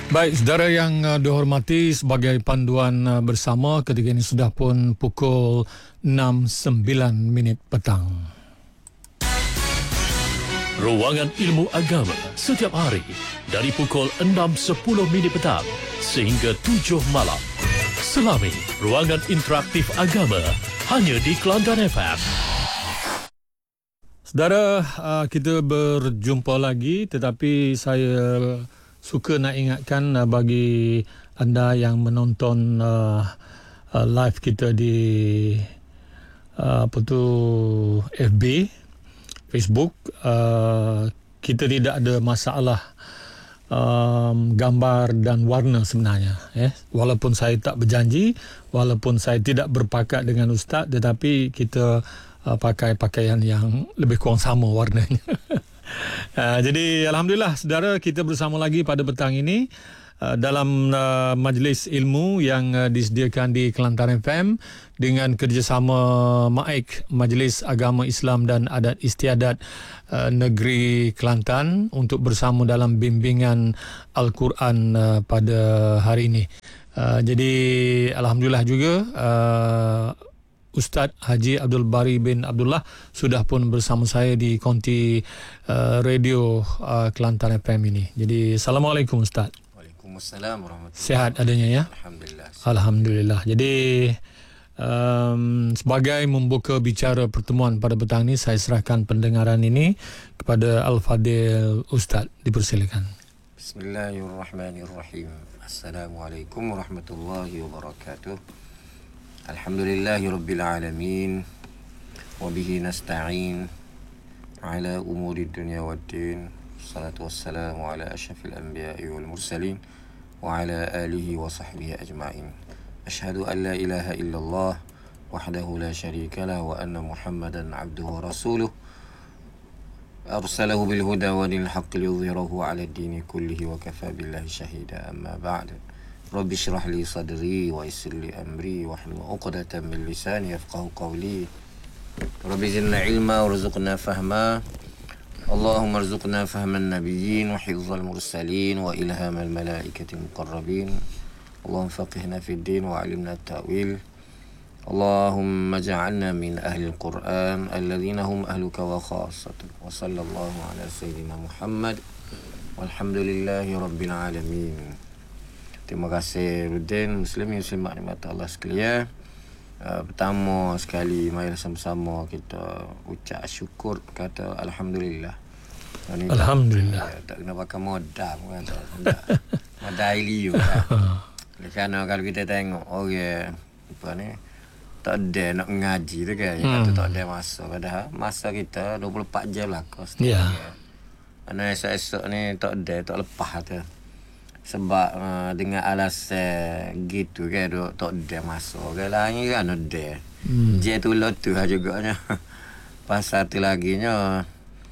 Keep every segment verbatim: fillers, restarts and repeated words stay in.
Baik, saudara yang uh, dihormati, sebagai panduan uh, bersama, ketika ini sudah pun pukul enam sembilan minit petang. Ruangan Ilmu Agama setiap hari dari pukul enam sepuluh minit petang sehingga tujuh malam. Selami Ruangan Interaktif Agama hanya di Kelantan F M. Saudara, uh, kita berjumpa lagi, tetapi saya suka nak ingatkan uh, bagi anda yang menonton uh, uh, live kita di uh, apa tu F B, Facebook, uh, kita tidak ada masalah um, gambar dan warna sebenarnya. Eh? Walaupun saya tak berjanji, walaupun saya tidak berpakat dengan ustaz, tetapi kita uh, pakai pakaian yang lebih kurang sama warnanya. Uh, jadi Alhamdulillah saudara, kita bersama lagi pada petang ini uh, dalam uh, majlis ilmu yang uh, disediakan di Kelantan F M dengan kerjasama M A I K, Majlis Agama Islam dan Adat Istiadat uh, Negeri Kelantan, untuk bersama dalam bimbingan Al-Quran uh, pada hari ini. Uh, jadi Alhamdulillah juga uh, Ustaz Haji Abdul Bari bin Abdullah sudah pun bersama saya di konti uh, radio uh, Kelantan F M ini. Jadi Assalamualaikum Ustaz. Waalaikumsalam warahmatullahi wabarakatuh. Sihat adanya ya? Alhamdulillah. Alhamdulillah. Jadi um, sebagai membuka bicara pertemuan pada petang ini, saya serahkan pendengaran ini kepada Al-Fadil Ustaz. Dipersilakan. Bismillahirrahmanirrahim. Assalamualaikum warahmatullahi wabarakatuh. Alhamdulillahi Rabbil Alamin. Wabihi nasta'in ala umuri dunia waddin. Salatu wassalamu ala ashrafil anbiya'i wal mursalin wa ala alihi wa sahbihi ajma'in. Ashhadu an la ilaha illallah wahdahu la syarika lah wa anna Muhammadan abduhu wa rasuluh arsalahu bil huda wa dinil haqqi liyudhhirahu ala ad-dini kullihi wa kafa billahi shahida. Amma ba'd. Rabbi syrah li sadri wa yassir li amri wahlul 'uqdatam min lisani yafqahu qawli. Rabbi zidna ilma warzuqna fahma. Allahumma arzuqna fahman nabiyyin wa hifdzal mursalin wa ilhamal malaikati muqarrabin. Allahumma faqihna fid din wa 'allimna at-ta'wil. Allahumma ja'alna min ahli al-Qur'an alladhina hum ahluka wa khassatuka. Wa sallallahu ala sayyidina Muhammad walhamdulillahi rabbil alamin. Terima kasih Rudin, Muslimin Muslimat di mata Allah sekalian. Uh, pertama sekali, mari sama-sama kita ucap syukur, kata Alhamdulillah. Ini Alhamdulillah. Tak, tak kena pakai modal kan, tak. Modal liu kan. Kerana kalau kita tengok orang apa ni, tak ada nak ngaji tu kan. Yang kata tak ada masa. Padahal masa kita dua puluh empat jam lah kos. Ya. Mana esok-esok ni tak ada, tak lepas tu. Sebab uh, dengan alasan gitu kan, duk tak ada masuk ke lain kan ada. Hmm. Je tu lot tu juga nya. Pasal tu lagi nya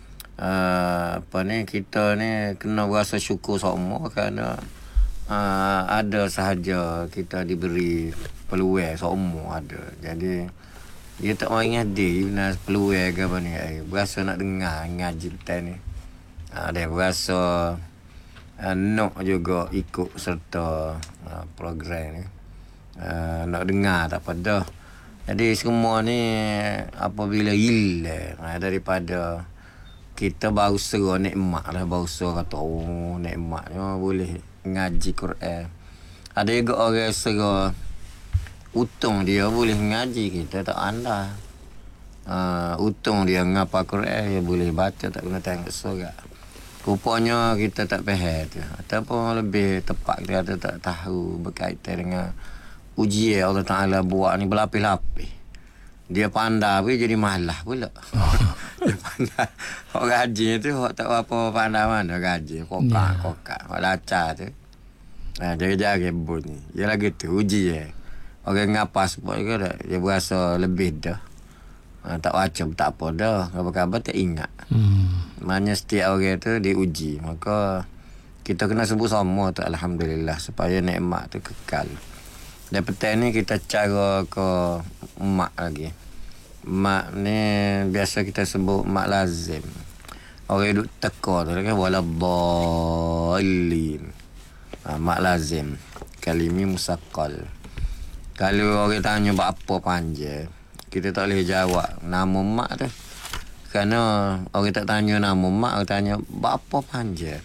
uh, apa ni, kita ni kena rasa syukur semua kerana uh, ada sahaja kita diberi peluang semua ada. Jadi dia tak mahu ingat dia nak peluang ke apa ni. Eh, berasa nak dengar ngaji betul ni. Uh, dia berasa Uh, nak juga ikut serta uh, program ni, uh, nak dengar tak apa dah. Jadi semua ni apabila hilang uh, daripada kita baru serah nikmat lah, baru serah kata oh nikmatnya boleh ngaji Quran. Ada juga orang serah untung dia boleh ngaji, kita tak anda. Uh, untung dia ngapa Quran, dia boleh baca, tak kena tengok surat. Rupanya kita tak faham tu. Ataupun lebih tepat kita kata tak tahu berkaitan dengan ujian Allah Ta'ala buat ni berlapis-lapis. Dia pandai pun jadi malah pula. Dia pandai. Orang rajin tu, orang tak apa pandai mana rajin. Kokak-kokak. Orang lacar tu. Nah, jaga-jaga bunyi. Dia lagi tu ujian. Orang ngapas pun juga dia berasa lebih dah. Ha, tak baca tak apa dah, khabar-khabar tak ingat. Hmm. Maknanya setiap orang tu diuji, maka kita kena sebut sama tu Alhamdulillah supaya nikmat tu kekal. Dan petang ni kita cara ke mak lagi. Mak ni biasa kita sebut mak lazim. Orang duduk teka tu kan, wala dhalin. Ha, mak lazim. Kalimi musaqqal. Kalau orang tanya buat apa panjang, kita tak boleh jawab nama mak tu. Kerana orang tak tanya nama mak, orang tanya buat apa panjang.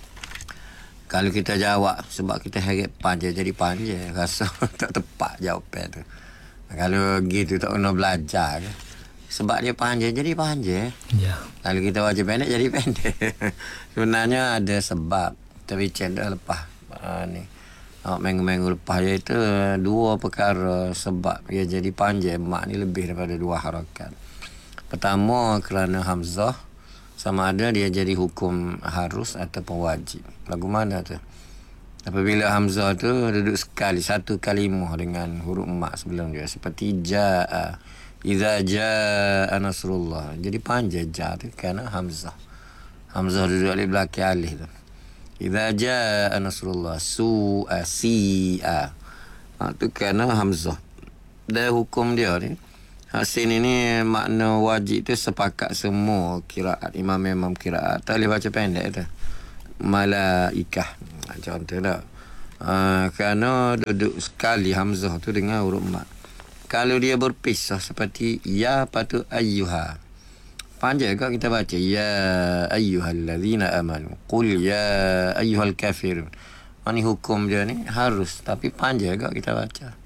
Kalau kita jawab sebab kita heret panjang jadi panjang, rasa tak tepat jawapan tu. Kalau gitu tak kena belajar ke. Sebab dia panjang jadi panjang. Ya. Kalau kita baca pendek jadi pendek. Sebenarnya ada sebab. Tapi dah lepas uh, ni. Uh, minggu-minggu lepas iaitu uh, dua perkara sebab dia jadi panjang mak ni lebih daripada dua harakat. Pertama kerana hamzah, sama ada dia jadi hukum harus ataupun wajib. Lagu mana tu? Apabila hamzah tu duduk sekali, satu kalimah dengan huruf mak sebelum dia. Seperti ja'a. Iza ja'a nasrullah. Jadi panjang ja tu kerana hamzah. Hamzah duduk di belakang alif tu. Iza ja'a nasrullah. Su'a si'a. Ha, tu kerana hamzah. Dan hukum dia ni. Hasil ini makna wajib tu sepakat semua kiraat. Imam-imam kiraat. Tak boleh baca pendek tu. Malaikah. Contoh tak. Uh, kerana duduk sekali hamzah tu dengan huruf mat. Kalau dia berpisah seperti ya patu ayyuha. Panjang kau kita baca ya ayyuhallazina amanu. Qul ya ayyuhal kafirun. Ini hukum dia ni harus. Tapi panjang kau kita baca.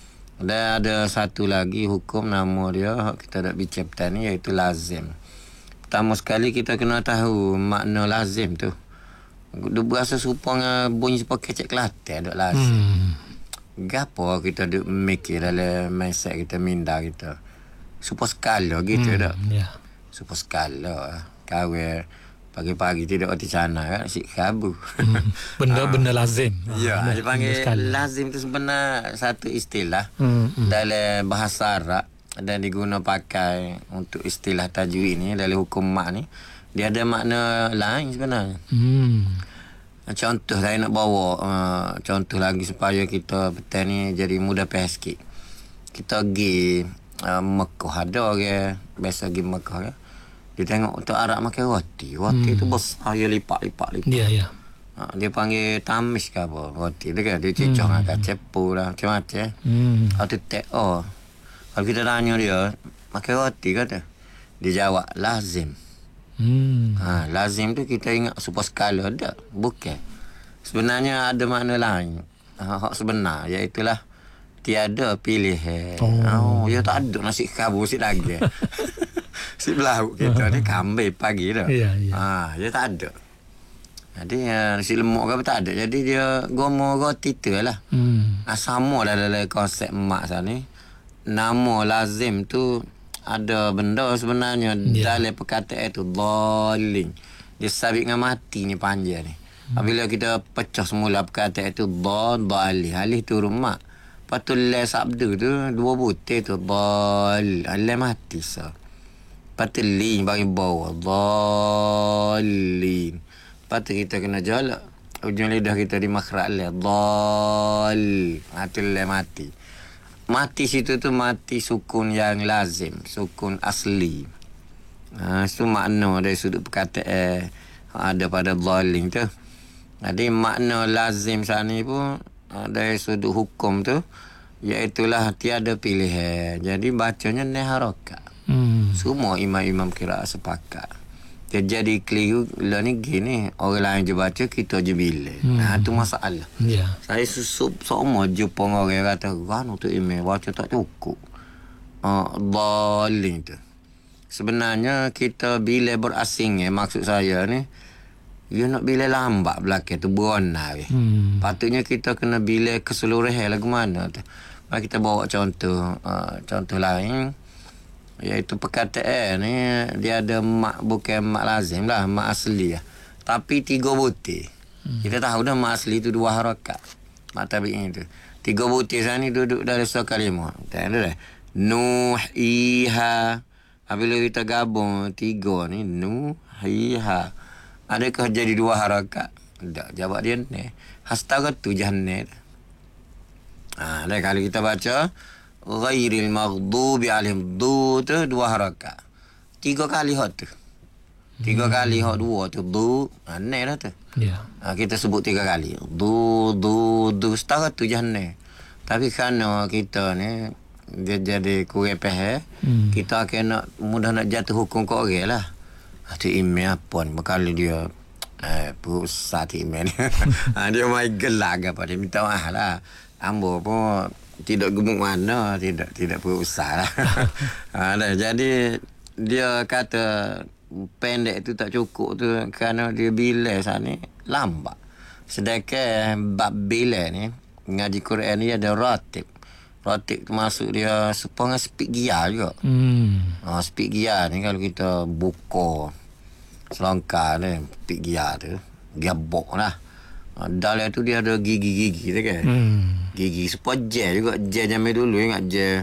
Dan ada satu lagi hukum nama dia kita dah bincang ni iaitu lazim. Pertama sekali kita kena tahu makna lazim tu. Dia berasa serupa dengan bunyi seperti kecek Kelantan duk lazim. Hmm. Gapo kita duk mikir dalam mindset kita minda kita. Super skala gitu hmm, dak. Ya. Yeah. Super skala. Kawin pagi-pagi tidak roti cana kan si kabu. Hmm, benda-benda lazim. Ya, dia panggil lazim tu sebenarnya satu istilah hmm, hmm. dalam bahasa Arab dan diguna pakai untuk istilah tajwid ni dalam hukum mak ni. Dia ada makna lain sebenarnya. Hmm. Contoh saya nak bawa uh, contoh lagi supaya kita betul ni jadi mudah faham sikit. Kita pergi uh, Mekah ada orang biasa pergi Mekah ya. Dia tengok untuk Arab makan roti. Roti hmm. tu besar, dia lipat-lipat lipat. Ya, ya. Ha, dia panggil tamis ke apa roti tu kan. Dia cicah hmm. dengan cepu lah macam-macam. Hmm. Lepas tu tek oh. Kalau kita tanya dia makan roti kata. Dia jawab lazim. Hmm. Ha, lazim tu kita ingat super skala tak? Bukan. Sebenarnya ada makna lain. Ha, hak sebenar iaitulah tiada pilihan. Oh, oh dia tak ada nasi kabur si lagi. Si belau kita ni kambing pagi dah. Ya, ya. Ha, dia tak ada. Jadi uh, nasi lemak ke apa tak ada. Jadi dia gomo roti tu lah. Hmm. Ha, sama lah dalam konsep mak sana ni. Nama lazim tu ada benda sebenarnya yeah. dalam perkataan itu dhalin. Dia sabit dengan mati ni panjang ni. Hmm. Apabila kita pecah semula perkataan itu dhal dhalin. Alih tu rumah. Lepas tu le sabda tu dua butir tu dhal. Le mati sah. Lepas tu lin bagi bawah. Dhalin. Lepas tu kita kena jalak. Ujung lidah kita di makhraj le. Dhal. Mati le mati. Mati situ tu mati sukun yang lazim. Sukun asli. Ha, itu makna dari sudut perkataan eh, ada pada dhalin tu. Jadi makna lazim sana pun dari sudut hukum tu. Iaitulah tiada pilihan. Jadi bacanya ni harakat. Hmm. Semua imam-imam kiraat sepakat. Dia jadi keliru lah ni gini. Orang lain je baca, kita je bila. Hmm. Nah, tu masalah. Yeah. Saya susup semua jumpa orang kata, kan untuk imam baca tak cukup. Uh, Dhalin tu. Sebenarnya kita bila berasing ya, maksud saya ni, dia nak bila lambat belakang tu, berona. Hmm. Patutnya kita kena bila keseluruhan lagu mana tu. Mari kita bawa contoh. Uh, contoh lain. Iaitu perkataan ni dia ada mak bukan mak lazim lah, mak asli lah. Tapi tiga butir. Hmm. Kita tahu dah mak asli tu dua harakat. Mak tabi'in tu. Tiga butir sana ni duduk dalam satu kalimah. Tengok dah. Nuh iha. Apabila kita gabung tiga ni nuh iha. Adakah jadi dua harakat? Tak, jawab dia ni. Hastara tu jahannam. Ha, dah kalau kita baca ghairil maghdubi alaihim du tu dua harakat. Tiga kali hot tu. Tiga hmm. kali hak dua tu du, ha, ne dah tu. Ya. Ha, kita sebut tiga kali. Du du du setara tu je ne. Tapi kerana kita ni dia jadi kurang faham, hmm. kita kena mudah nak jatuh hukum ke orang lah. Ha, tu email apa ni berkali dia eh pusat email ni. Ha, dia mai gelak apa dia minta maaf lah. Ambo pun tidak gemuk mana, tidak tidak berusaha lah. Ha, dah, jadi dia kata pendek tu tak cukup tu kerana dia bila sana ni lambat. Sedangkan bab bila ni ngaji Quran ni ada ratib. Ratib tu masuk dia sepanjang speed gear juga. Hmm. Ha, speed gear ni kalau kita buka selangkah ni speed gear tu gearbox lah. Ha, dalam tu dia ada gigi-gigi tu kan. Hmm. Gigi supaya je juga je zaman dulu ingat je.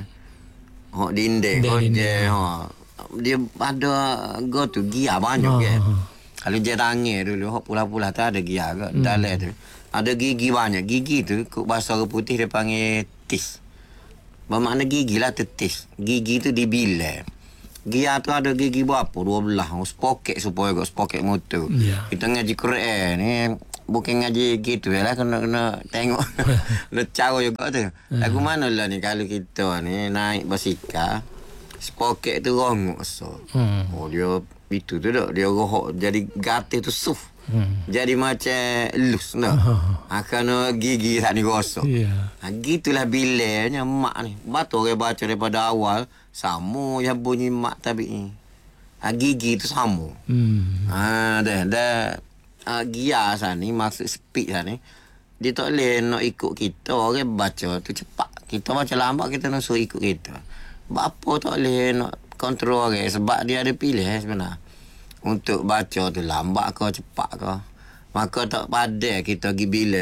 Hok dinding, hok je ha. Dia ada go tu gia banyak oh. kan. Kalau je tangan dulu hok pula-pula tu ada gia ke hmm. dalam tu. Ada gigi banyak. Gigi tu bahasa orang putih dia panggil tis. Bermakna gigi lah tu tis. Gigi tu dibilang. Gia tu ada gigi berapa? dua belas. Sepoket supaya kau sepoket motor. Yeah. Kita ngaji Quran ni bukan ngaji gitu lah, kena kena tengok le cara juga tu. Lagu mana lah ni kalau kita ni naik basikal sepoket tu rongok so. Hmm. Oh dia itu tu dak dia rohok jadi gatal tu suf. Hmm. Jadi macam lus nak. Akan gigi tak ni gosok. Yeah. Ha, gitulah bilanya mak ni. Batu orang baca daripada awal sama yang bunyi mak tabi ni. Ha, gigi tu sama. Hmm. Ha dah dah Uh, gia sana ni maksud speed sana ni dia tak boleh nak ikut kita orang baca tu cepat kita baca lambat kita nak suruh ikut kita apa tak boleh nak kontrol orang sebab dia ada pilihan sebenarnya untuk baca tu lambat ke cepat ke maka tak pandai kita pergi bila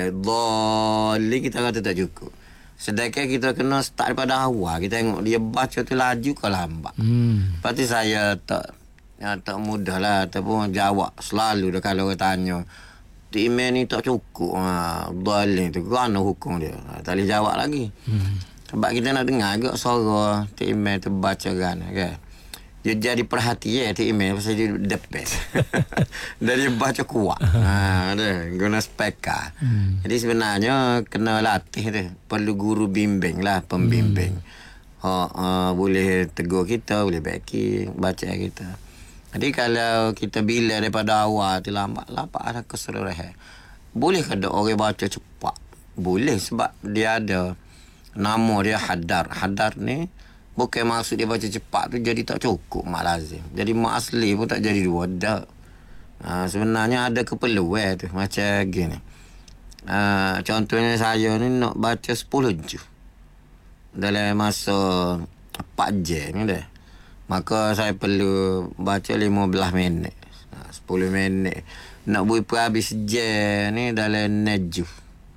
boleh kita kata tak cukup sedangkan kita kena start daripada awal kita tengok dia baca tu laju ke lambat hmm. Lepas tu saya tak ya, tak mudah lah ataupun jawab selalu dah kalau orang tanya tu email ni tak cukup ha, dalil tu kerana hukum dia ha, tak boleh jawab lagi hmm. Sebab kita nak dengar juga suara tu email tu baca kan okay? Dia jadi perhatian tu email pasal dia the best dan dia baca kuat ha, dia guna speaker hmm. Jadi sebenarnya kena latih tu perlu guru bimbing lah pembimbing hmm. ha, ha, boleh tegur kita boleh backing bacaan kita. Jadi kalau kita bila daripada awal tu lambat-lambat ada keseluruhan. Boleh ke ada orang baca cepat? Boleh sebab dia ada nama dia hadar. Hadar ni bukan maksud dia baca cepat tu jadi tak cukup mak lazim. Jadi mak asli pun tak jadi dua dak. Ha, sebenarnya ada keperluan tu macam gini. Ha, contohnya saya ni nak baca sepuluh juz. Dalam masa empat jam ni dah. Maka saya perlu baca lima belas minit. Ha, sepuluh minit. Nak buat habis je ni dalam enam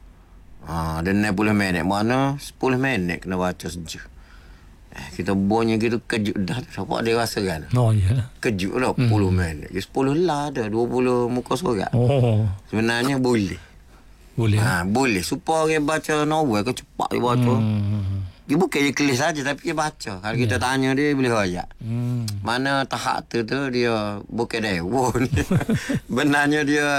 Ha, dan enam puluh minit. Mana sepuluh minit kena baca sejauh. Eh, kita bunyi gitu kejut dah. Siapa dia rasa kan? Oh ya. Yeah. Kejut lah sepuluh hmm. minit. sepuluh lah ada. dua puluh muka surat. Oh. Sebenarnya boleh. Boleh. Ha, boleh. Supaya orang baca novel ke cepat dia baca. Hmm. Dia bukan je kelis saja tapi dia baca. Kalau yeah. kita tanya dia boleh royak. Hmm. Mana tahap tu tu dia bukan dewa ni. Benarnya dia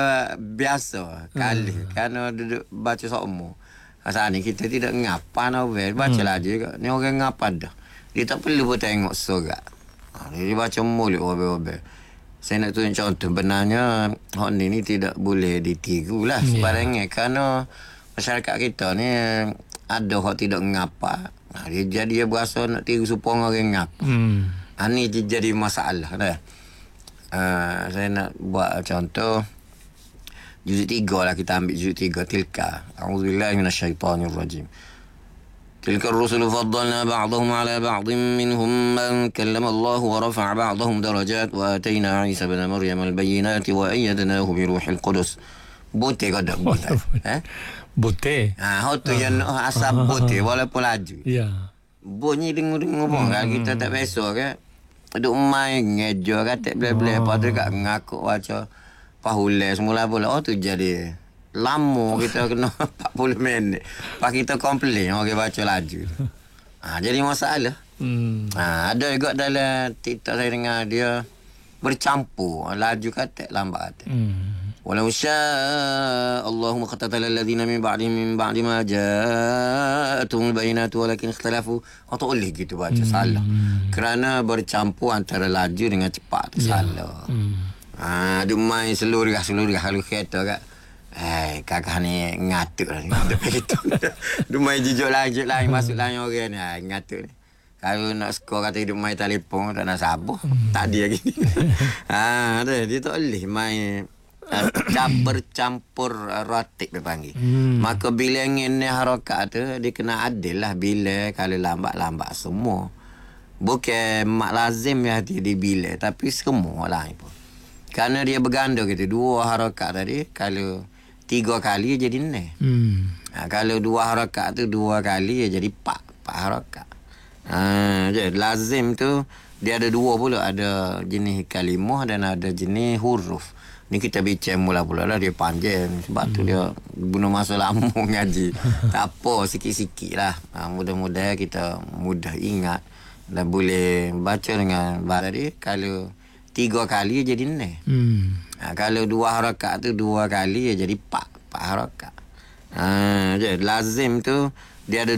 biasa kali hmm. kerana duduk baca semua. Asal ni kita tidak ngapa novel baca hmm. aja juga. Ni orang ngapa dah. Dia tak perlu pun tengok surat. Ha, dia baca mulut obel-obel. Saya nak tunjuk contoh benarnya hak ni ni tidak boleh ditiru lah yeah. sebarangnya kerana masyarakat kita ni ada hak tidak ngapa. Ha, dia jadi dia berasa nak tiru supaya orang ngapa. Hmm. Ha, ni jadi masalah dah. Uh, saya nak buat contoh juzuk tiga lah kita ambil juzuk tiga tilka. A'udzubillahi minasyaitonirrajim. Tilka ar-rusulu faddalna ba'dahum 'ala ba'dhin minhum man kallama Allah wa rafa'a ba'dahum darajat wa atayna 'Isa ibn Maryam al-bayyinati wa ayyadnahu bi ruhil qudus. Bote kau dak bote. Eh? Bote. Ha, hau tu yang asap bote walaupun laju. Ya. Bunyi dengung-dengung pun kan kita tak biasa kan. Duk main ngejo kata bla-bla apa tu kat ngaku baca pahule semula pula. Oh tu jadi lama kita kena empat puluh minit. Pak kita komplain orang baca laju. Ha, jadi masalah. Hmm. Ha, ada juga dalam TikTok saya dengar dia bercampur. Laju kata, lambat kata. Hmm. Walau syaa Allahumma qatatala alladhina min ba'dihim min ba'di ma ja'atumul bayinatu walakin ikhtalafu. Oh, tak boleh gitu baca, hmm. salah. Kerana bercampur antara laju dengan cepat tu, yeah. salah. Hmm. Ha, dia main seluruh-seluruh kalau kereta kat. Eh, kakak ni ngatuk lah ni. Begitu. Dia main jujur lain, jujur lain, masuk lain orang ni. Ha, ngatuk ni. Kalau nak skor kata hidup main telefon, tak nak sabar. Hmm. Tak ada lagi. Ha, dia, dia tak boleh main uh, bercampur uh, rotik dia panggil. Hmm. Maka bila ingin ni harakat tu, dia kena adil lah. Bila kalau lambat-lambat semua. Bukan mak lazim ya dia bila, tapi semua lah pun. Kerana dia berganda gitu. Dua harakat tadi, kalau tiga kali jadi ni. Hmm. Ha, kalau dua harakat tu dua kali ya jadi empat. Empat harakat. Ha, jadi lazim tu dia ada dua pula. Ada jenis kalimah dan ada jenis huruf. Ni kita bincang mula-mula lah. Dia panjang. Sebab hmm. tu dia guna masa lama ngaji. Tak apa, sikit-sikit lah. Ha, mudah-mudahan kita mudah ingat. Dan boleh baca dengan barat tadi. Kalau tiga kali jadi ni. Hmm. Ha, kalau dua harakat tu dua kali ya jadi empat. Empat harakat. Ha, jadi lazim tu dia ada